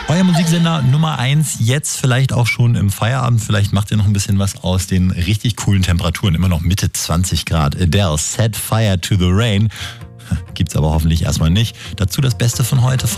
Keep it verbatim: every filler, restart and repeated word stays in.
Euer Musiksender Nummer eins, jetzt vielleicht auch schon im Feierabend. Vielleicht macht ihr noch ein bisschen was aus den richtig coolen Temperaturen. Immer noch Mitte zwanzig Grad. Adele, Set Fire to the Rain. Gibt's aber hoffentlich erstmal nicht. Dazu das Beste von heute.